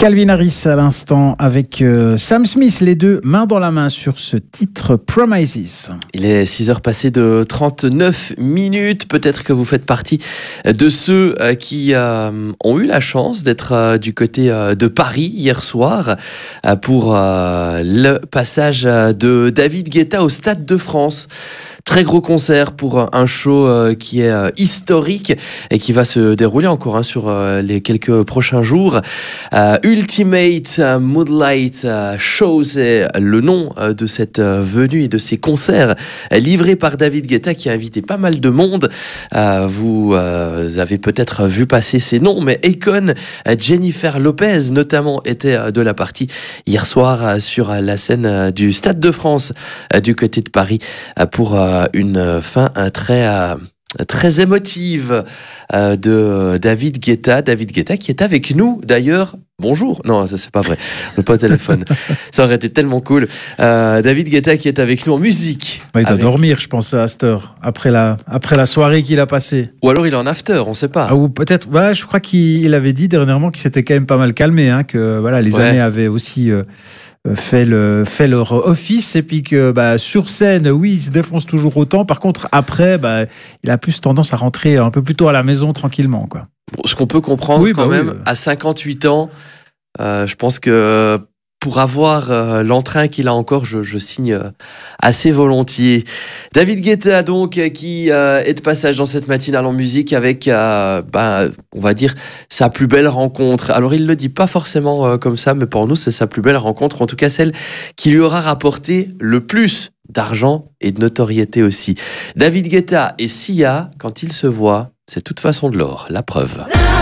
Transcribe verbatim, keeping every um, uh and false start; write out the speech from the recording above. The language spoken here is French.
Calvin Harris à l'instant avec euh, Sam Smith, les deux main dans la main sur ce titre Promises. Il est six heures passées de trente-neuf minutes. Peut-être que vous faites partie de ceux qui euh, ont eu la chance d'être euh, du côté euh, de Paris hier soir euh, pour euh, le passage de David Guetta au Stade de France. Très gros concert pour un show qui est historique et qui va se dérouler encore hein, sur les quelques prochains jours. Euh, Ultimate Moonlight Show, c'est le nom de cette venue et de ces concerts livrés par David Guetta qui a invité pas mal de monde. Euh, vous euh, avez peut-être vu passer ces noms, mais Akon, Jennifer Lopez notamment étaient de la partie hier soir sur la scène du Stade de France du côté de Paris pour une fin très, très émotive de David Guetta. David Guetta qui est avec nous d'ailleurs. Bonjour. Non, ça c'est pas vrai. On n'est pas au téléphone. Ça aurait été tellement cool. Euh, David Guetta qui est avec nous en musique. Ouais, il doit avec... dormir, je pense, à cette heure, après la, après la soirée qu'il a passée. Ou alors il est en after, on ne sait pas. Ah, ou peut-être, ouais, je crois qu'il avait dit dernièrement qu'il s'était quand même pas mal calmé, hein, que voilà, les Ouais. années avaient aussi... Euh, fait, le, fait leur office et puis que bah, sur scène, oui, il se défonce toujours autant. Par contre, après, bah, il a plus tendance à rentrer un peu plus tôt à la maison tranquillement, quoi. Ce qu'on peut comprendre Oui, quand bah même, oui. à cinquante-huit ans, euh, je pense que pour avoir euh, l'entrain qu'il a encore, je, je signe euh, assez volontiers. David Guetta, donc, euh, qui euh, est de passage dans cette matinale en musique avec, euh, bah, on va dire, sa plus belle rencontre. Alors, il le dit pas forcément euh, comme ça, mais pour nous, c'est sa plus belle rencontre, en tout cas celle qui lui aura rapporté le plus d'argent et de notoriété aussi. David Guetta et Sia, quand ils se voient, c'est de toute façon de l'or, la preuve.